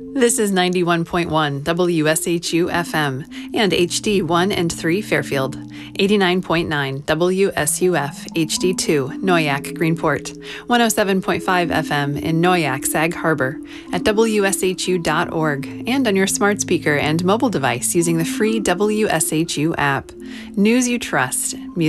This is 91.1 WSHU FM and HD 1 and 3 Fairfield, 89.9 WSUF HD 2 Noyak Greenport, 107.5 FM in Noyak Sag Harbor, at WSHU.org, and on your smart speaker and mobile device using the free WSHU app. News you trust.